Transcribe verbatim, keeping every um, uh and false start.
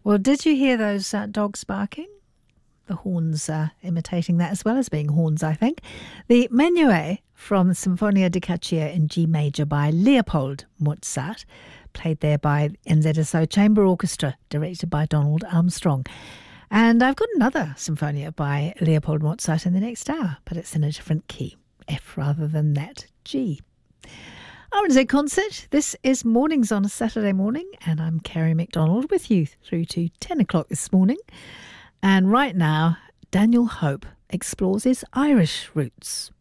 Well, did you hear those uh, dogs barking? The horns uh, imitating that as well as being horns, I think. The Menuet from Sinfonia di Caccia in G major by Leopold Mozart, played there by N Z S O Chamber Orchestra, directed by Donald Armstrong. And I've got another Sinfonia by Leopold Mozart in the next hour, but it's in a different key, F rather than that G. R N Z Concert. This is Mornings on a Saturday morning, and I'm Kerry McDonald with you through to ten o'clock this morning. And right now, Daniel Hope explores his Irish roots.